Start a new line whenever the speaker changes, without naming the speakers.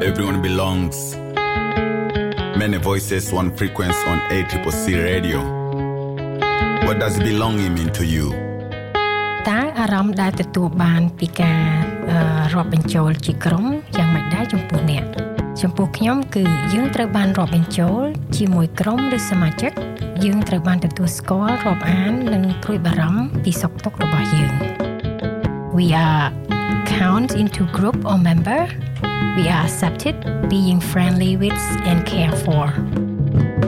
everyone belongs. Many voices, one frequency on ACCC radio. What does belonging mean to you?
តើអារម្មណ៍ដែលទទួលបានពីការរាប់បញ្ចូលជាក្រុមយ៉ាងម៉េចដែរចំពោះអ្នកចំពោះខ្ញុំគឺយើងត្រូវបានរាប់បញ្ចូលជាមួយក្រុមឬសមាជិកយើងត្រូវបានទទួលស្គាល់រាប់អាននិងព្រួយបារម្ភពីសុខទុក្ខរបស់យើង We are count into group or member. We are accepted, being friendly with and cared for.